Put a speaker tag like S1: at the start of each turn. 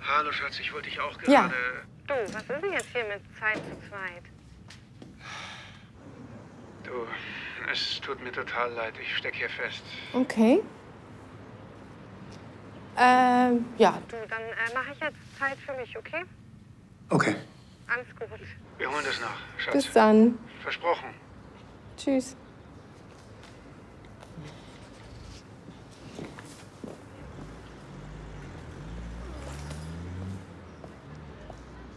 S1: Hallo, Schatz, ich wollte dich auch
S2: Ja.
S1: gerade...
S3: Du, was ist denn jetzt hier mit Zeit zu zweit?
S1: Du, es tut mir total leid. Ich stecke hier fest.
S2: Okay. Ja.
S3: Du, dann mache ich jetzt Zeit für mich, okay?
S1: Okay.
S3: Alles gut.
S1: Wir holen das nach, Schatz.
S2: Bis dann.
S1: Versprochen.
S2: Tschüss.